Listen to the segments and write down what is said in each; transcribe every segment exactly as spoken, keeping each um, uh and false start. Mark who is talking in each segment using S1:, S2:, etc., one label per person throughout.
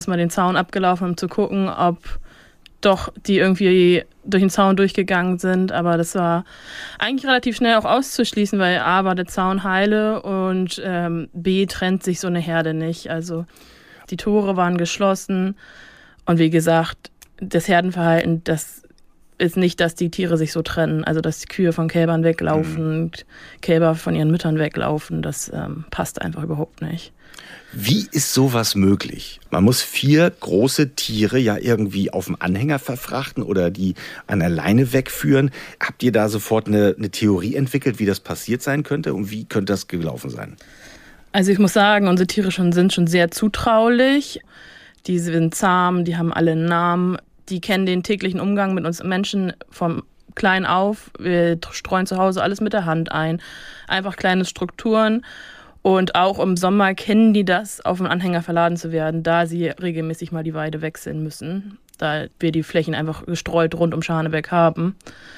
S1: Ist mal den Zaun abgelaufen, um zu gucken, ob doch die irgendwie durch den Zaun durchgegangen sind. Aber das war eigentlich relativ schnell auch auszuschließen, weil A war der Zaun heile und ähm, B trennt sich so eine Herde nicht. Also die Tore waren geschlossen und wie gesagt, das Herdenverhalten, das ist nicht, dass die Tiere sich so trennen. Also dass die Kühe von Kälbern weglaufen, mhm. Kälber von ihren Müttern weglaufen, das ähm, passt einfach überhaupt nicht.
S2: Wie ist sowas möglich? Man muss vier große Tiere ja irgendwie auf dem Anhänger verfrachten oder die an der Leine wegführen. Habt ihr da sofort eine, eine Theorie entwickelt, wie das passiert sein könnte und wie könnte das gelaufen sein?
S1: Also ich muss sagen, unsere Tiere schon, sind schon sehr zutraulich. Die sind zahm, die haben alle einen Namen. Die kennen den täglichen Umgang mit uns Menschen vom klein auf. Wir streuen zu Hause alles mit der Hand ein. Einfach kleine Strukturen. Und auch im Sommer kennen die das, auf dem Anhänger verladen zu werden, da sie regelmäßig mal die Weide wechseln müssen, da wir die Flächen einfach gestreut rund um Scharnebeck haben.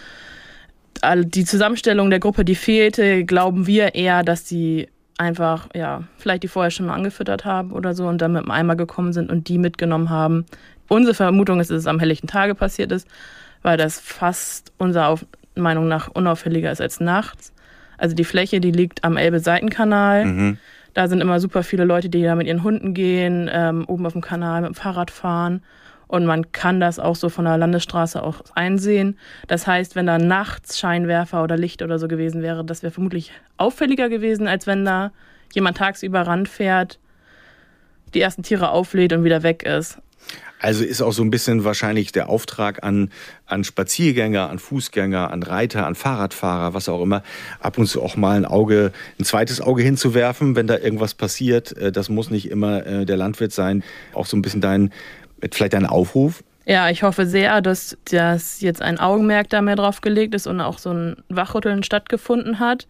S1: Die Zusammenstellung der Gruppe, die fehlte, glauben wir eher, dass die einfach, ja, vielleicht die vorher schon mal angefüttert haben oder so und dann mit dem Eimer gekommen sind und die mitgenommen haben. Unsere Vermutung ist, dass es am helllichten Tage passiert ist, weil das fast unserer Meinung nach unauffälliger ist als nachts. Also die Fläche, die liegt am Elbe-Seitenkanal. Mhm. Da sind immer super viele Leute, die da mit ihren Hunden gehen, ähm, oben auf dem Kanal mit dem Fahrrad fahren. Und man kann das auch so von der Landesstraße auch einsehen. Das heißt, wenn da nachts Scheinwerfer oder Licht oder so gewesen wäre, das wäre vermutlich auffälliger gewesen, als wenn da jemand tagsüber ranfährt, die ersten Tiere auflädt und wieder weg ist.
S2: Also ist auch so ein bisschen wahrscheinlich der Auftrag an, an Spaziergänger, an Fußgänger, an Reiter, an Fahrradfahrer, was auch immer, ab und zu auch mal ein Auge, ein zweites Auge hinzuwerfen, wenn da irgendwas passiert. Das muss nicht immer der Landwirt sein. Auch so ein bisschen dein, vielleicht dein Aufruf?
S1: Ja, ich hoffe sehr, dass, dass jetzt ein Augenmerk da mehr drauf gelegt ist und auch so ein Wachrütteln stattgefunden hat.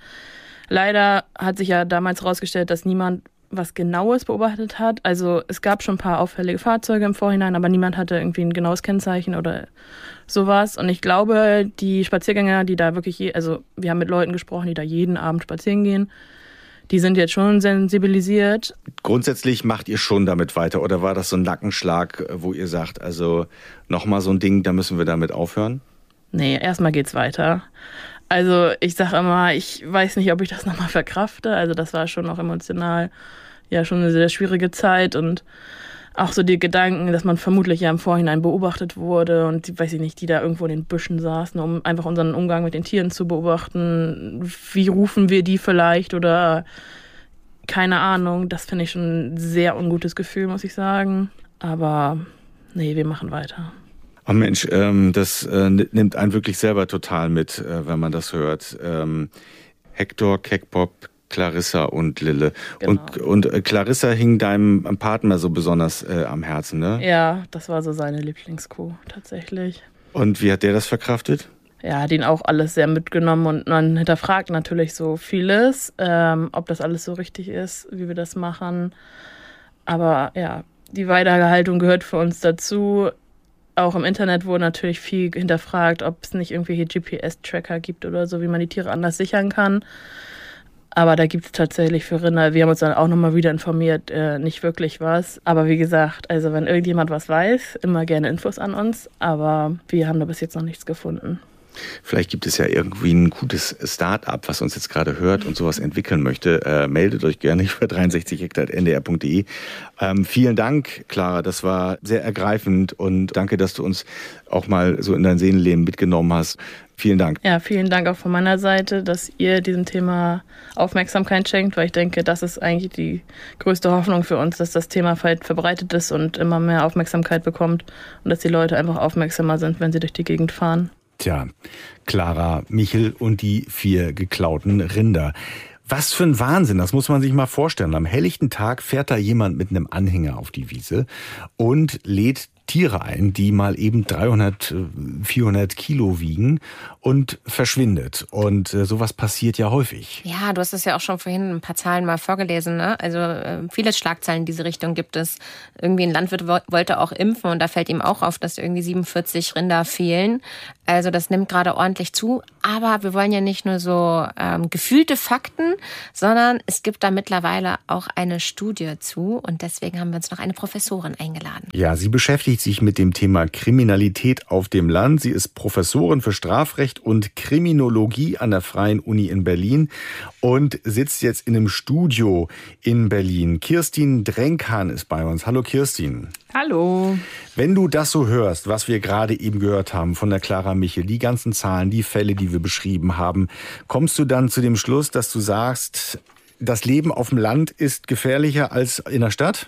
S1: Leider hat sich ja damals herausgestellt, dass niemand was Genaues beobachtet hat. Also es gab schon ein paar auffällige Fahrzeuge im Vorhinein, aber niemand hatte irgendwie ein genaues Kennzeichen oder sowas. Und ich glaube, die Spaziergänger, die da wirklich, je, also wir haben mit Leuten gesprochen, die da jeden Abend spazieren gehen, die sind jetzt schon sensibilisiert.
S2: Grundsätzlich macht ihr schon damit weiter oder war das so ein Nackenschlag, wo ihr sagt, also nochmal so ein Ding, da müssen wir damit aufhören?
S1: Nee, erstmal geht's weiter. Also ich sage immer, ich weiß nicht, ob ich das nochmal verkrafte. Also das war schon auch emotional ja schon eine sehr schwierige Zeit und auch so die Gedanken, dass man vermutlich ja im Vorhinein beobachtet wurde und die, weiß ich nicht, die da irgendwo in den Büschen saßen, um einfach unseren Umgang mit den Tieren zu beobachten. Wie rufen wir die vielleicht oder keine Ahnung. Das finde ich schon ein sehr ungutes Gefühl, muss ich sagen. Aber nee, wir machen weiter.
S2: Oh Mensch, ähm, das äh, nimmt einen wirklich selber total mit, äh, wenn man das hört. Ähm, Hector, Keckpop, Clarissa und Lille. Genau. Und, und äh, Clarissa hing deinem Partner so besonders äh, am Herzen, ne?
S1: Ja, das war so seine Lieblingskuh, tatsächlich.
S2: Und wie hat der das verkraftet?
S1: Ja, hat ihn auch alles sehr mitgenommen und man hinterfragt natürlich so vieles, ähm, ob das alles so richtig ist, wie wir das machen. Aber ja, die Weidehaltung gehört für uns dazu. Auch im Internet wurde natürlich viel hinterfragt, ob es nicht irgendwelche G P S-Tracker gibt oder so, wie man die Tiere anders sichern kann. Aber da gibt es tatsächlich für Rinder, wir haben uns dann auch nochmal wieder informiert, äh, nicht wirklich was. Aber wie gesagt, also wenn irgendjemand was weiß, immer gerne Infos an uns. Aber wir haben da bis jetzt noch nichts gefunden.
S2: Vielleicht gibt es ja irgendwie ein gutes Start-up, was uns jetzt gerade hört und sowas entwickeln möchte. Äh, meldet euch gerne über dreiundsechzig hektar punkt n d r punkt d e. Ähm, vielen Dank, Clara. Das war sehr ergreifend und danke, dass du uns auch mal so in dein Seelenleben mitgenommen hast. Vielen Dank.
S1: Ja, vielen Dank auch von meiner Seite, dass ihr diesem Thema Aufmerksamkeit schenkt, weil ich denke, das ist eigentlich die größte Hoffnung für uns, dass das Thema verbreitet ist und immer mehr Aufmerksamkeit bekommt und dass die Leute einfach aufmerksamer sind, wenn sie durch die Gegend fahren.
S2: Tja, Clara Michel und die vier geklauten Rinder. Was für ein Wahnsinn, das muss man sich mal vorstellen. Am helllichten Tag fährt da jemand mit einem Anhänger auf die Wiese und lädt Tiere ein, die mal eben dreihundert, vierhundert Kilo wiegen und verschwindet. Und äh, sowas passiert ja häufig.
S3: Ja, du hast es ja auch schon vorhin ein paar Zahlen mal vorgelesen, ne? Also äh, viele Schlagzeilen in diese Richtung gibt es. Irgendwie ein Landwirt wo- wollte auch impfen und da fällt ihm auch auf, dass irgendwie siebenundvierzig Rinder fehlen. Also das nimmt gerade ordentlich zu. Aber wir wollen ja nicht nur so ähm, gefühlte Fakten, sondern es gibt da mittlerweile auch eine Studie zu. Und deswegen haben wir uns noch eine Professorin eingeladen.
S2: Ja, sie beschäftigt sich mit dem Thema Kriminalität auf dem Land. Sie ist Professorin für Strafrecht und Kriminologie an der Freien Uni in Berlin und sitzt jetzt in einem Studio in Berlin. Kirstin Drenkan ist bei uns. Hallo Kirstin.
S4: Hallo.
S2: Wenn du das so hörst, was wir gerade eben gehört haben von der Clara Michel, die ganzen Zahlen, die Fälle, die wir beschrieben haben, kommst du dann zu dem Schluss, dass du sagst, das Leben auf dem Land ist gefährlicher als in der Stadt?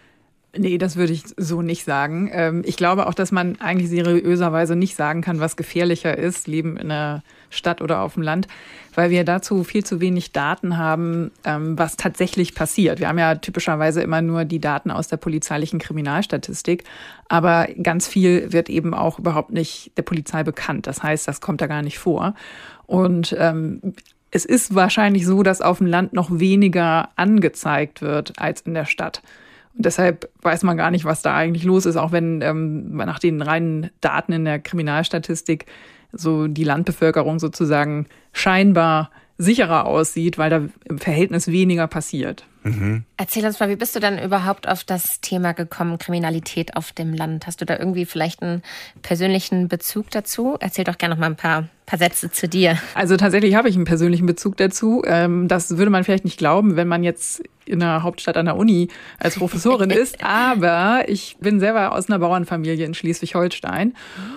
S4: Nee, das würde ich so nicht sagen. Ich glaube auch, dass man eigentlich seriöserweise nicht sagen kann, was gefährlicher ist, Leben in der Stadt oder auf dem Land, weil wir dazu viel zu wenig Daten haben, was tatsächlich passiert. Wir haben ja typischerweise immer nur die Daten aus der polizeilichen Kriminalstatistik, aber ganz viel wird eben auch überhaupt nicht der Polizei bekannt. Das heißt, das kommt da gar nicht vor. Und ähm, es ist wahrscheinlich so, dass auf dem Land noch weniger angezeigt wird als in der Stadt. Und deshalb weiß man gar nicht, was da eigentlich los ist, auch wenn ähm, nach den reinen Daten in der Kriminalstatistik so die Landbevölkerung sozusagen scheinbar sicherer aussieht, weil da im Verhältnis weniger passiert.
S3: Mhm. Erzähl uns mal, wie bist du dann überhaupt auf das Thema gekommen, Kriminalität auf dem Land? Hast du da irgendwie vielleicht einen persönlichen Bezug dazu? Erzähl doch gerne noch mal ein paar, paar Sätze zu dir.
S4: Also tatsächlich habe ich einen persönlichen Bezug dazu. Das würde man vielleicht nicht glauben, wenn man jetzt in der Hauptstadt an der Uni als Professorin ist. Aber ich bin selber aus einer Bauernfamilie in Schleswig-Holstein.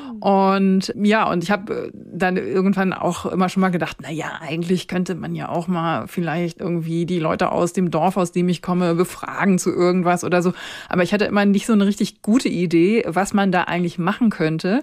S4: Und ja, und ich habe dann irgendwann auch immer schon mal gedacht, na ja, eigentlich könnte man ja auch mal vielleicht irgendwie die Leute aus dem Dorf, aus dem ich komme, befragen zu irgendwas oder so. Aber ich hatte immer nicht so eine richtig gute Idee, was man da eigentlich machen könnte.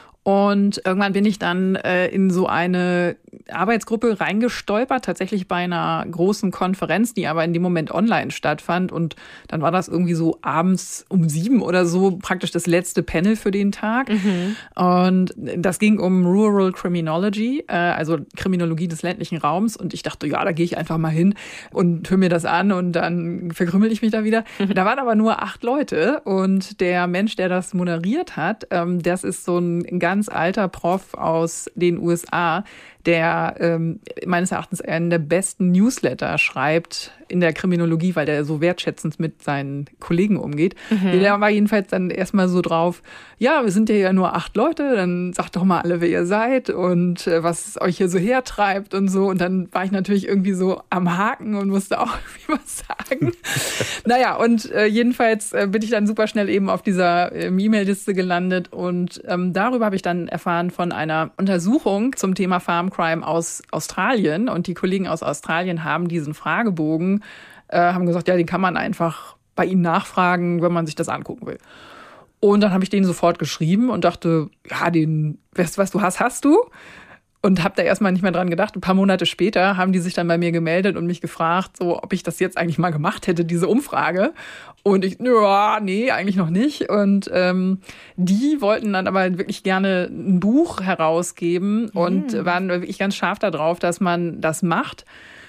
S4: Und irgendwann bin ich dann äh, in so eine Arbeitsgruppe reingestolpert, tatsächlich bei einer großen Konferenz, die aber in dem Moment online stattfand. Und dann war das irgendwie so abends um sieben oder so praktisch das letzte Panel für den Tag. Mhm. Und das ging um Rural Criminology, äh, also Kriminologie des ländlichen Raums. Und ich dachte, ja, da gehe ich einfach mal hin und höre mir das an und dann verkrümmel ich mich da wieder. Mhm. Da waren aber nur acht Leute und der Mensch, der das moderiert hat, ähm, das ist so ein ganz ganz alter Prof aus den U S A, der ähm, meines Erachtens einen der besten Newsletter schreibt in der Kriminologie, weil der so wertschätzend mit seinen Kollegen umgeht. Mhm. Der war jedenfalls dann erstmal so drauf, ja, wir sind ja nur acht Leute, dann sagt doch mal alle, wer ihr seid und äh, was euch hier so hertreibt und so. Und dann war ich natürlich irgendwie so am Haken und musste auch irgendwie was sagen. Naja, und äh, jedenfalls äh, bin ich dann super schnell eben auf dieser äh, E-Mail-Liste gelandet und ähm, darüber habe ich dann erfahren von einer Untersuchung zum Thema Farm Crime aus Australien. Und die Kollegen aus Australien haben diesen Fragebogen, äh, haben gesagt, ja, den kann man einfach bei ihnen nachfragen, wenn man sich das angucken will. Und dann habe ich denen sofort geschrieben und dachte, ja, den, weißt du, was du hast, hast du. Und habe da erstmal nicht mehr dran gedacht. Ein paar Monate später haben die sich dann bei mir gemeldet und mich gefragt, so, ob ich das jetzt eigentlich mal gemacht hätte, diese Umfrage. Und ich, ja, nee, eigentlich noch nicht. Und ähm, die wollten dann aber wirklich gerne ein Buch herausgeben mhm. und waren wirklich ganz scharf darauf, dass man das macht.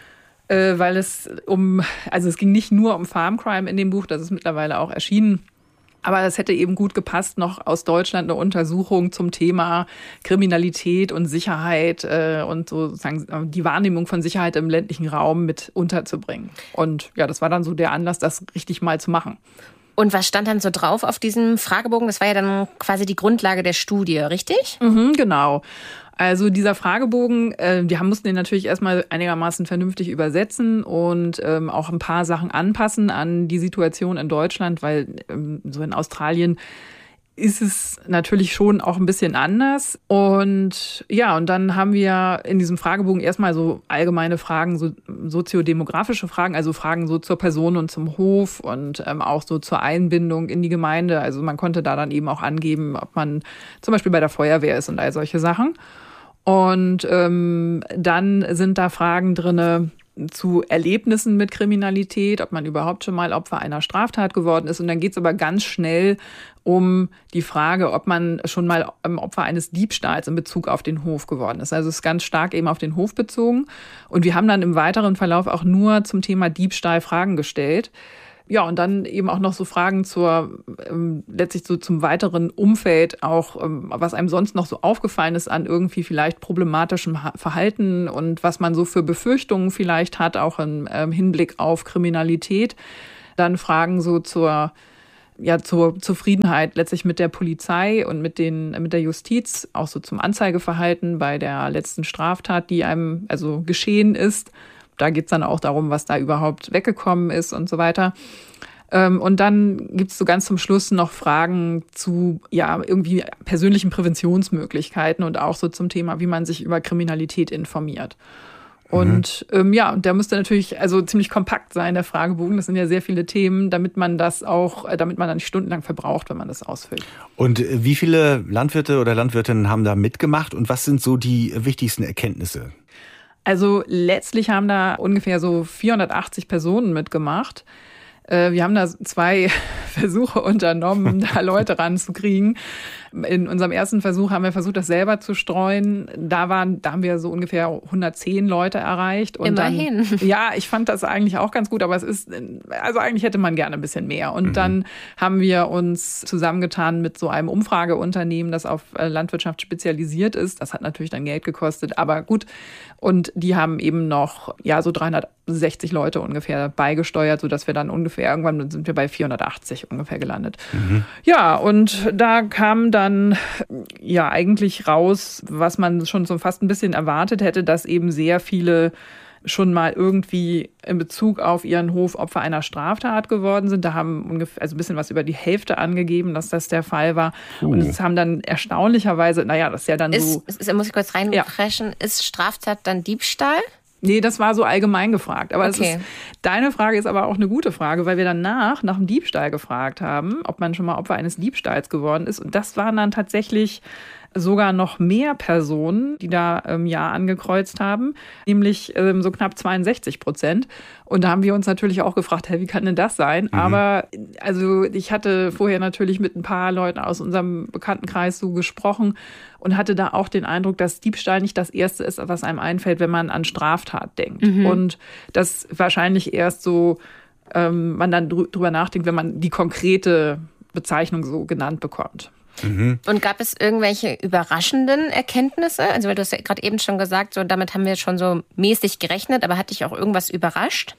S4: Äh, weil es um, also es ging nicht nur um Farm Crime in dem Buch, das ist mittlerweile auch erschienen. Aber es hätte eben gut gepasst, noch aus Deutschland eine Untersuchung zum Thema Kriminalität und Sicherheit äh, und sozusagen die Wahrnehmung von Sicherheit im ländlichen Raum mit unterzubringen. Und ja, das war dann so der Anlass, das richtig mal zu machen.
S3: Und was stand dann so drauf auf diesem Fragebogen? Das war ja dann quasi die Grundlage der Studie, richtig?
S4: Mhm, genau. Also dieser Fragebogen, äh, die haben, mussten den natürlich erstmal einigermaßen vernünftig übersetzen und ähm, auch ein paar Sachen anpassen an die Situation in Deutschland, weil ähm, so in Australien ist es natürlich schon auch ein bisschen anders. Und ja, und dann haben wir in diesem Fragebogen erstmal so allgemeine Fragen, so soziodemografische Fragen, also Fragen so zur Person und zum Hof und ähm, auch so zur Einbindung in die Gemeinde. Also man konnte da dann eben auch angeben, ob man zum Beispiel bei der Feuerwehr ist und all solche Sachen. Und ähm, dann sind da Fragen drinne, zu Erlebnissen mit Kriminalität, ob man überhaupt schon mal Opfer einer Straftat geworden ist. Und dann geht es aber ganz schnell um die Frage, ob man schon mal Opfer eines Diebstahls in Bezug auf den Hof geworden ist. Also es ist ganz stark eben auf den Hof bezogen. Und wir haben dann im weiteren Verlauf auch nur zum Thema Diebstahl Fragen gestellt. Ja, und dann eben auch noch so Fragen zur, ähm, letztlich so zum weiteren Umfeld, auch ähm, was einem sonst noch so aufgefallen ist an irgendwie vielleicht problematischem Verhalten und was man so für Befürchtungen vielleicht hat, auch im ähm, Hinblick auf Kriminalität. Dann Fragen so zur, ja, zur Zufriedenheit letztlich mit der Polizei und mit den, mit der Justiz, auch so zum Anzeigeverhalten bei der letzten Straftat, die einem also geschehen ist. Da geht's dann auch darum, was da überhaupt weggekommen ist und so weiter. Und dann gibt's so ganz zum Schluss noch Fragen zu ja irgendwie persönlichen Präventionsmöglichkeiten und auch so zum Thema, wie man sich über Kriminalität informiert. Und mhm. ähm, ja, und der müsste natürlich also ziemlich kompakt sein, der Fragebogen. Das sind ja sehr viele Themen, damit man das auch, damit man dann nicht stundenlang verbraucht, wenn man das ausfüllt.
S2: Und wie viele Landwirte oder Landwirtinnen haben da mitgemacht und was sind so die wichtigsten Erkenntnisse?
S4: Also letztlich haben da ungefähr so vierhundertachtzig Personen mitgemacht. Wir haben da zwei Versuche unternommen, da Leute ranzukriegen. In unserem ersten Versuch haben wir versucht, das selber zu streuen. Da waren, da haben wir so ungefähr hundertzehn Leute erreicht. Und
S3: immerhin.
S4: Dann, ja, ich fand das eigentlich auch ganz gut, aber es ist, also eigentlich hätte man gerne ein bisschen mehr. Und mhm. dann haben wir uns zusammengetan mit so einem Umfrageunternehmen, das auf Landwirtschaft spezialisiert ist. Das hat natürlich dann Geld gekostet, aber gut. Und die haben eben noch, ja, so dreihundertsechzig Leute ungefähr beigesteuert, sodass wir dann ungefähr, irgendwann sind wir bei vierhundertachtzig ungefähr gelandet. Mhm. Ja, und da kam dann ja eigentlich raus, was man schon so fast ein bisschen erwartet hätte, dass eben sehr viele schon mal irgendwie in Bezug auf ihren Hof Opfer einer Straftat geworden sind. Da haben ungefähr, also ein bisschen was über die Hälfte angegeben, dass das der Fall war. Uh. Und es haben dann erstaunlicherweise, naja, das ist ja dann
S3: ist,
S4: so...
S3: Ist, muss ich kurz reinpreschen, ja. Ist Straftat dann Diebstahl?
S4: Nee, das war so allgemein gefragt. Aber
S3: okay.
S4: das ist, deine Frage ist aber auch eine gute Frage, weil wir danach nach dem Diebstahl gefragt haben, ob man schon mal Opfer eines Diebstahls geworden ist. Und das waren dann tatsächlich sogar noch mehr Personen, die da im Jahr angekreuzt haben, nämlich ähm, so knapp zweiundsechzig Prozent. Und da haben wir uns natürlich auch gefragt, hey, wie kann denn das sein? Mhm. Aber also ich hatte vorher natürlich mit ein paar Leuten aus unserem Bekanntenkreis so gesprochen und hatte da auch den Eindruck, dass Diebstahl nicht das Erste ist, was einem einfällt, wenn man an Straftat denkt. Mhm. Und das wahrscheinlich erst so ähm, man dann drü- drüber nachdenkt, wenn man die konkrete Bezeichnung so genannt bekommt.
S3: Mhm. Und gab es irgendwelche überraschenden Erkenntnisse? Also weil du hast ja gerade eben schon gesagt, so damit haben wir schon so mäßig gerechnet, aber hat dich auch irgendwas überrascht?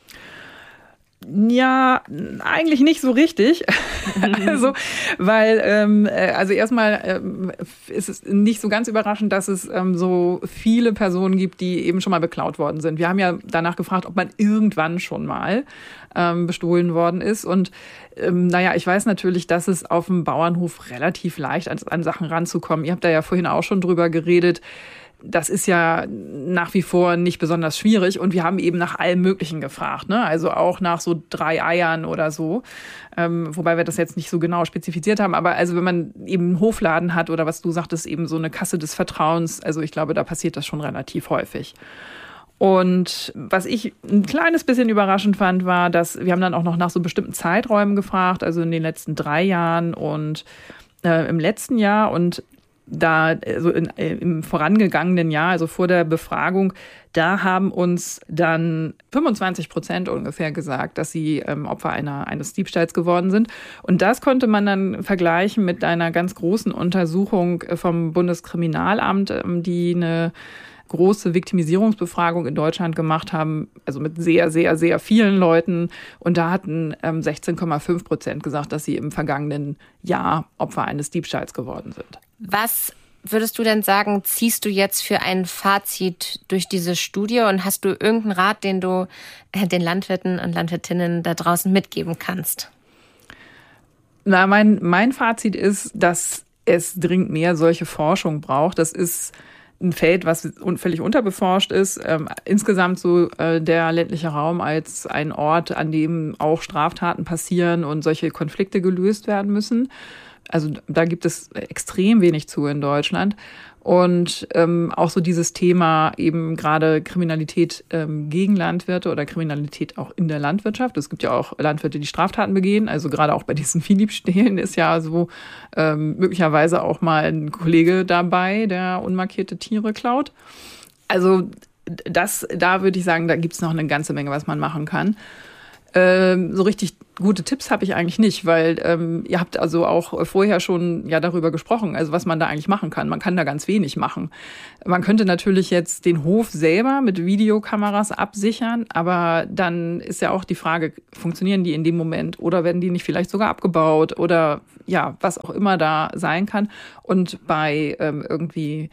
S4: Ja, eigentlich nicht so richtig. also, weil, ähm, also erstmal ähm, ist es nicht so ganz überraschend, dass es ähm, so viele Personen gibt, die eben schon mal beklaut worden sind. Wir haben ja danach gefragt, ob man irgendwann schon mal ähm, bestohlen worden ist. Und ähm, naja, ich weiß natürlich, dass es auf dem Bauernhof relativ leicht an, an Sachen ranzukommen. Ihr habt da ja vorhin auch schon drüber geredet. Das ist ja nach wie vor nicht besonders schwierig und wir haben eben nach allem Möglichen gefragt, ne? Also auch nach so drei Eiern oder so, ähm, wobei wir das jetzt nicht so genau spezifiziert haben. Aber also wenn man eben einen Hofladen hat oder was du sagtest, eben so eine Kasse des Vertrauens, also ich glaube, da passiert das schon relativ häufig. Und was ich ein kleines bisschen überraschend fand, war, dass wir haben dann auch noch nach so bestimmten Zeiträumen gefragt, also in den letzten drei Jahren und äh, im letzten Jahr und da, also in, im vorangegangenen Jahr, also vor der Befragung, da haben uns dann fünfundzwanzig Prozent ungefähr gesagt, dass sie ähm, Opfer einer, eines Diebstahls geworden sind. Und das konnte man dann vergleichen mit einer ganz großen Untersuchung vom Bundeskriminalamt, ähm, die eine große Viktimisierungsbefragung in Deutschland gemacht haben, also mit sehr, sehr, sehr vielen Leuten. Und da hatten ähm, sechzehn Komma fünf Prozent gesagt, dass sie im vergangenen Jahr Opfer eines Diebstahls geworden sind.
S3: Was würdest du denn sagen, ziehst du jetzt für ein Fazit durch diese Studie und hast du irgendeinen Rat, den du den Landwirten und Landwirtinnen da draußen mitgeben kannst?
S4: Na, mein, mein Fazit ist, dass es dringend mehr solche Forschung braucht. Das ist ein Feld, was völlig unterbeforscht ist. Ähm, insgesamt so äh, der ländliche Raum als ein Ort, an dem auch Straftaten passieren und solche Konflikte gelöst werden müssen. Also da gibt es extrem wenig zu in Deutschland. Und ähm, auch so dieses Thema eben gerade Kriminalität ähm, gegen Landwirte oder Kriminalität auch in der Landwirtschaft. Es gibt ja auch Landwirte, die Straftaten begehen. Also gerade auch bei diesen Viehdiebstählen ist ja so ähm, möglicherweise auch mal ein Kollege dabei, der unmarkierte Tiere klaut. Also das, da würde ich sagen, da gibt es noch eine ganze Menge, was man machen kann. Ähm, so richtig gute Tipps habe ich eigentlich nicht, weil ähm, ihr habt also auch vorher schon ja darüber gesprochen, also was man da eigentlich machen kann. Man kann da ganz wenig machen. Man könnte natürlich jetzt den Hof selber mit Videokameras absichern, aber dann ist ja auch die Frage, funktionieren die in dem Moment oder werden die nicht vielleicht sogar abgebaut oder ja, was auch immer da sein kann. Und bei ähm, irgendwie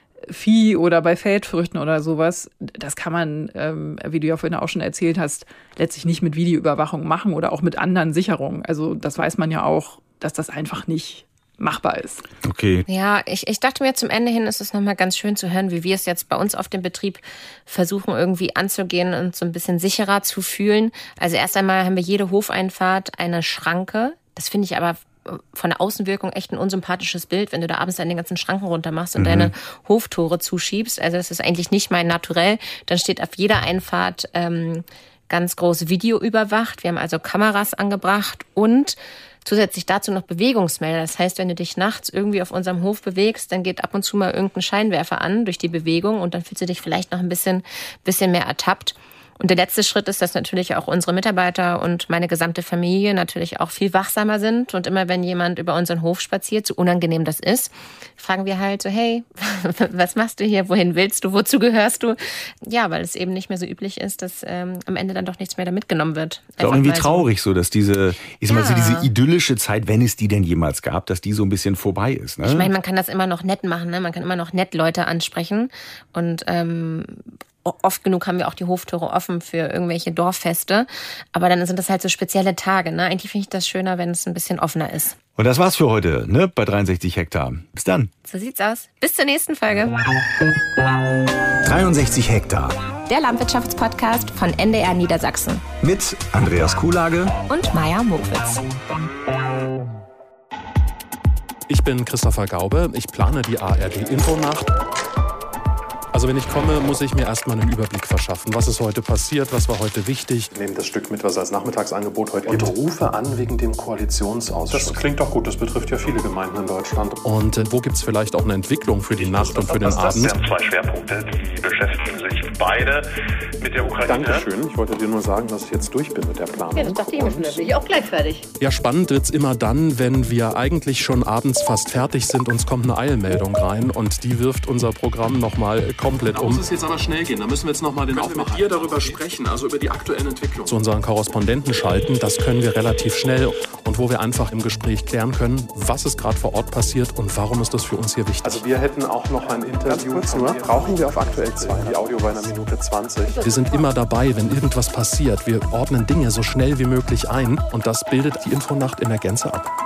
S4: Vieh oder bei Feldfrüchten oder sowas, das kann man, ähm, wie du ja vorhin auch schon erzählt hast, letztlich nicht mit Videoüberwachung machen oder auch mit anderen Sicherungen. Also das weiß man ja auch, dass das einfach nicht machbar ist.
S2: Okay.
S3: Ja, ich, ich dachte mir, zum Ende hin ist es nochmal ganz schön zu hören, wie wir es jetzt bei uns auf dem Betrieb versuchen irgendwie anzugehen und so ein bisschen sicherer zu fühlen. Also erst einmal haben wir jede Hofeinfahrt eine Schranke. Das finde ich aber von der Außenwirkung echt ein unsympathisches Bild, wenn du da abends dann den ganzen Schranken runter machst und mhm. deine Hoftore zuschiebst. Also das ist eigentlich nicht mein Naturell. Dann steht auf jeder Einfahrt ähm, ganz groß Video überwacht. Wir haben also Kameras angebracht und zusätzlich dazu noch Bewegungsmelder. Das heißt, wenn du dich nachts irgendwie auf unserem Hof bewegst, dann geht ab und zu mal irgendein Scheinwerfer an durch die Bewegung und dann fühlst du dich vielleicht noch ein bisschen, bisschen mehr ertappt. Und der letzte Schritt ist, dass natürlich auch unsere Mitarbeiter und meine gesamte Familie natürlich auch viel wachsamer sind. Und immer wenn jemand über unseren Hof spaziert, so unangenehm das ist, fragen wir halt so, hey, was machst du hier? Wohin willst du? Wozu gehörst du? Ja, weil es eben nicht mehr so üblich ist, dass ähm, am Ende dann doch nichts mehr da mitgenommen wird.
S2: Ist auch irgendwie traurig so, dass diese, ich sag mal so, diese idyllische Zeit, wenn es die denn jemals gab, dass die so ein bisschen vorbei ist. Ne?
S3: Ich meine, man kann das immer noch nett machen, ne? Man kann immer noch nett Leute ansprechen und ähm, oft genug haben wir auch die Hoftore offen für irgendwelche Dorffeste. Aber dann sind das halt so spezielle Tage. Ne? Eigentlich finde ich das schöner, wenn es ein bisschen offener ist.
S2: Und das war's für heute, ne? Bei dreiundsechzig Hektar. Bis dann.
S3: So sieht's aus. Bis zur nächsten Folge.
S5: dreiundsechzig Hektar.
S3: Der Landwirtschaftspodcast von N D R Niedersachsen.
S5: Mit Andreas Kuhlage
S3: und Maja Mokwitz.
S6: Ich bin Christopher Gaube. Ich plane die A R D-Infonacht. Also wenn ich komme, muss ich mir erstmal einen Überblick verschaffen. Was ist heute passiert? Was war heute wichtig?
S7: Ich nehme das Stück mit, was als Nachmittagsangebot heute gibt.
S8: Und rufe an wegen dem Koalitionsausschuss.
S7: Das klingt doch gut. Das betrifft ja viele Gemeinden in Deutschland.
S6: Und äh, wo gibt es vielleicht auch eine Entwicklung für die Nacht und für den Abend?
S9: Das sind zwei Schwerpunkte, die beschäftigen sich beide mit der Ukraine.
S7: Dankeschön. Ich wollte dir nur sagen, dass ich jetzt durch bin mit der Planung.
S10: Ja, das dachte ich mir schon. Da bin ich auch gleich fertig.
S6: Ja, spannend wird's immer dann, wenn wir eigentlich schon abends fast fertig sind. Uns kommt eine Eilmeldung rein und die wirft unser Programm nochmal komplett um.
S8: Da muss es jetzt aber schnell gehen. Da müssen wir jetzt nochmal den Aufmacher mit dir darüber sprechen, also über die aktuellen Entwicklungen.
S6: Zu unseren Korrespondenten schalten, das können wir relativ schnell und wo wir einfach im Gespräch klären können, was ist gerade vor Ort passiert und warum ist das für uns hier wichtig.
S7: Also wir hätten auch noch ein Interview. Ganz kurz nur, brauchen wir auf aktuell zwei. Die Audio war in einer Minute zwanzig.
S6: Wir sind immer dabei, wenn irgendwas passiert. Wir ordnen Dinge so schnell wie möglich ein und das bildet die Infonacht in der Gänze ab.